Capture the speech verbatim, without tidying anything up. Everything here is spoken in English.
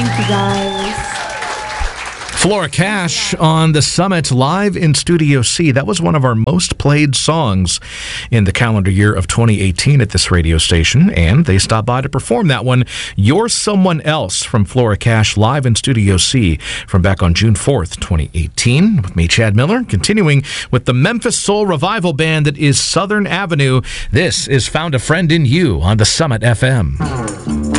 Thank you, guys. Flora Cash on the Summit live in Studio C. That was one of our most played songs in the calendar year of twenty eighteen at this radio station, and they stopped by to perform that one. You're Someone Else from Flora Cash live in Studio C from back on June fourth, twenty eighteen. With me, Chad Miller, continuing with the Memphis Soul Revival Band that is Southern Avenue. This is Found a Friend in You on the Summit F M.